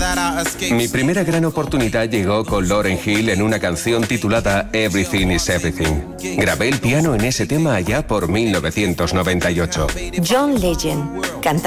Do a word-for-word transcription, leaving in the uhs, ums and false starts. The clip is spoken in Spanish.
Mi primera gran oportunidad llegó con Lauryn Hill en una canción titulada Everything is Everything. Grabé el piano en ese tema allá por mil novecientos noventa y ocho. John Legend, cantante